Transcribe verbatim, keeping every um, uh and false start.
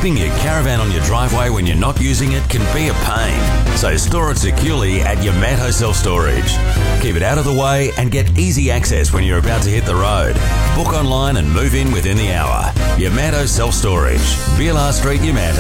Keeping your caravan on your driveway when you're not using it can be a pain. So store it securely at Yamato Self-Storage. Keep it out of the way and get easy access when you're about to hit the road. Book online and move in within the hour. Yamato Self-Storage, B L R Street, Yamato.